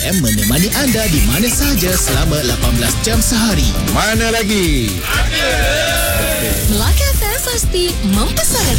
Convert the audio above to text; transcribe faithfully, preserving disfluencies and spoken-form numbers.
M menemani anda di mana sahaja selama lapan belas jam sehari. Mana lagi? Melaka F M pasti mempesona